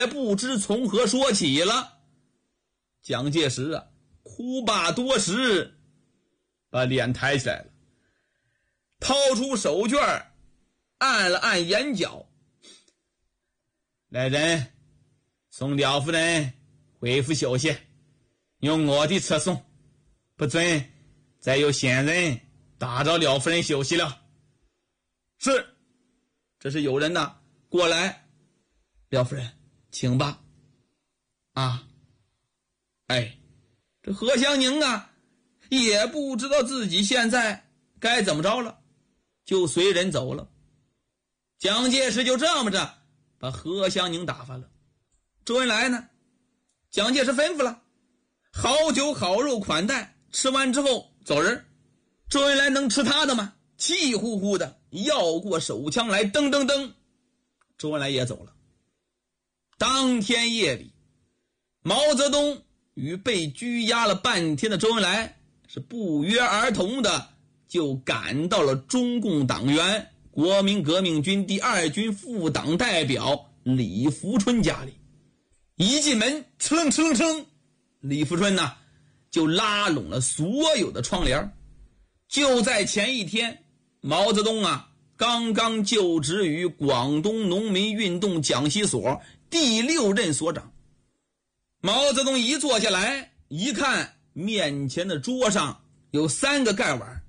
不知从何说起了。蒋介石啊，哭罢多时，把脸抬起来了，掏出手绢按了按眼角。来人，送廖夫人回府休息，用我的车送，不准再有闲人打扰廖夫人休息了。是，这是有人呐，过来。廖夫人，请吧。啊，哎，这何香凝啊，也不知道自己现在该怎么着了，就随人走了。蒋介石就这么着把何香凝打发了。周恩来呢，蒋介石吩咐了，好酒好肉款待，吃完之后走人。周恩来能吃他的吗？气呼呼的要过手枪来，噔噔噔，周恩来也走了。当天夜里，毛泽东与被拘押了半天的周恩来是不约而同的就赶到了中共党员国民革命军第2军副党代表李福春家里。一进门，哧楞哧楞哧，李福春呢就拉拢了所有的窗帘。就在前一天，毛泽东啊刚刚就职于广东农民运动讲习所第6任所长。毛泽东一坐下来，一看面前的桌上有3个盖碗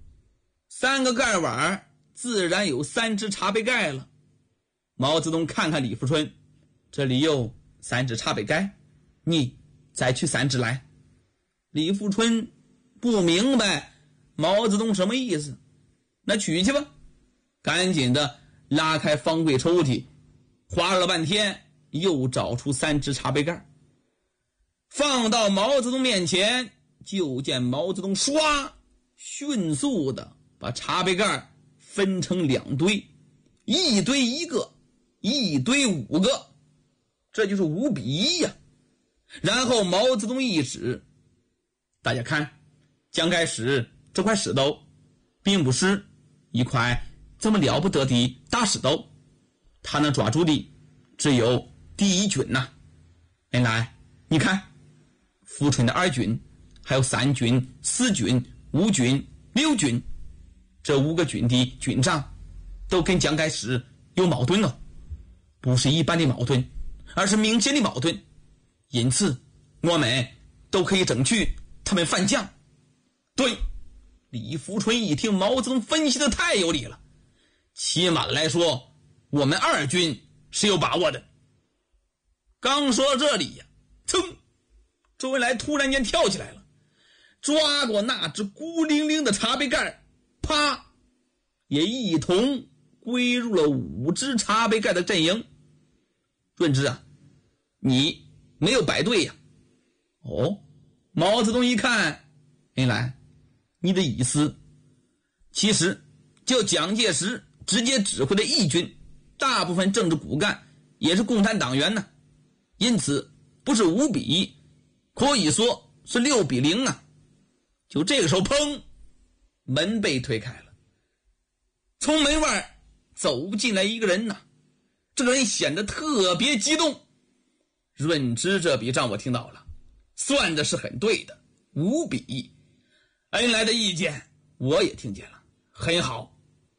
，3个盖碗自然有3只茶杯盖了。毛泽东看看李福春，这里有3只茶杯盖，你再取3只来。李福春不明白毛泽东什么意思，那取去吧。赶紧的拉开方柜抽屉，花了半天又找出3只茶杯盖，放到毛泽东面前。就见毛泽东唰迅速的把茶杯盖分成2堆，一堆1个，一堆5个，这就是5比1呀。然后毛泽东一指，大家看，蒋介石这块石头并不是一块这么了不得的大石头，他能抓住的只有第1军呐。原来你看，富春的2军，还有3军、4军、5军、6军，这5个军的军长都跟蒋介石有矛盾了，不是一般的矛盾，而是明显的矛盾，因此我们都可以争取他们反蒋。对，李福春一听毛泽东分析的太有理了，起码来说我们2军是有把握的。刚说到这里呀，噌，周恩来突然间跳起来了，抓过那只孤零零的茶杯盖，啪，也一同归入了5只茶杯盖的阵营。润之啊，你没有摆对呀。哦，毛泽东一看，原来你的意思其实就蒋介石直接指挥的1军，大部分政治骨干也是共产党员呢，因此不是5比1，可以说是6比0啊。就这个时候，砰，门被推开了，从门外走进来一个人呐。这个人显得特别激动。润之这笔账我听到了，算的是很对的，5比1。恩来的意见我也听见了，很好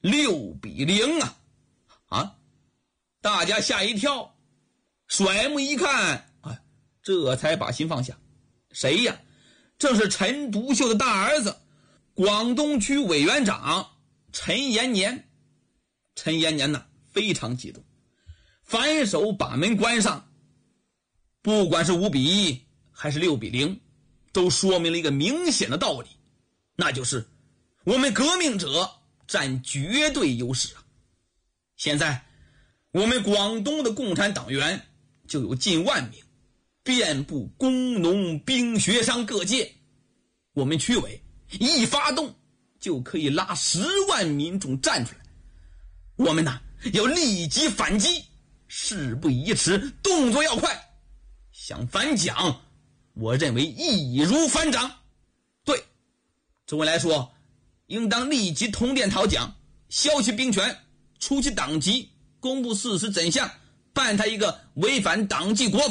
，6比0啊！啊！大家吓一跳，甩目一看，这才把心放下。谁呀？正是陈独秀的大儿子，广东区委员长陈延年。陈延年呢，非常激动，反手把门关上。不管是5比1还是6比0，都说明了一个明显的道理，那就是我们革命者占绝对优势啊！现在我们广东的共产党员就有近10000名，遍布工农兵学商各界，我们区委一发动就可以拉10万民众站出来。我们呢，要立即反击，事不宜迟，动作要快。想反蒋，我认为易如反掌。对，周恩来说，应当立即通电讨蒋，削其兵权，除其党籍，公布事实真相， 判他一个违反党纪国